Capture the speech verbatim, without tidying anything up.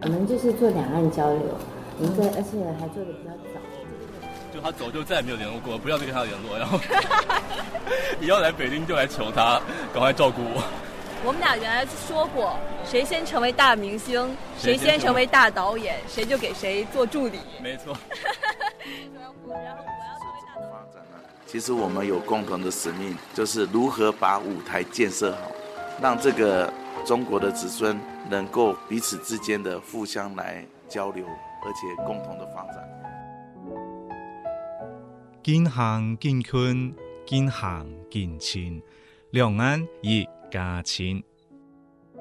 我们就是做两岸交流，我们在而且还做的比较早。 就他走就再也没有联络过，不要再跟他联络，然后以后来北京就来求他赶快照顾我。 我们俩原来说过，谁先成为大明星，谁先成为大导演，谁就给谁做助理。 没错。 然后我要成为大导演。 其实我们有共同的使命，就是如何把舞台建设好，让这个中国的子孙能够彼此之间的互相来交流，而且共同的发展。 近乡近村，近乡近亲，两岸一家亲。